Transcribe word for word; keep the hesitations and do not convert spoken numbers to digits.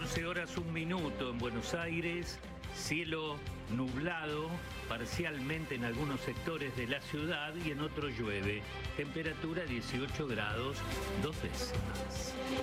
once horas un minuto en Buenos Aires, cielo nublado parcialmente en algunos sectores de la ciudad y en otros llueve. Temperatura dieciocho grados, dos décimas.